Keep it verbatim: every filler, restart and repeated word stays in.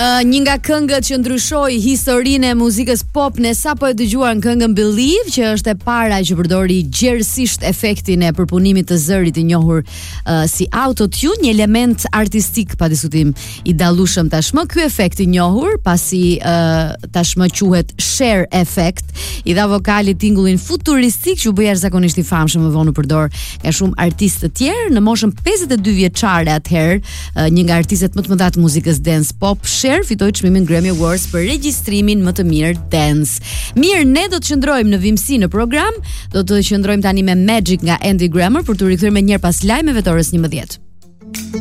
Uh, një nga këngët që ndryshoi historinë e muzikës pop, ne sapo e dëgjuan këngën Believe, që është e para që përdori gjerësisht efektin e përpunimit të zërit i njohur uh, si autotune, një element artistik pa diskutim i dallueshëm tashmë. Ky efekt i njohur, pasi uh, tashmë quhet Cher effect, i dha vokalit tingullin futuristik që u bë jashtëzakonisht i famshëm më vonë u përdor nga shumë artistë të tjerë. Në moshën pesëdhjetë e dy vjeçare atëherë, uh, një nga artistët më të mëdha të muzikës dance pop, Cher fitoi çmimin Grammy Awards për regjistrimin më të mirë dance. Mirë, ne do të qëndrojmë në vimësi në program, do të qëndrojmë tani me Magic nga Andy Grammer për të rikthyer më njëherë pas lajmeve të orës njëmbëdhjetë.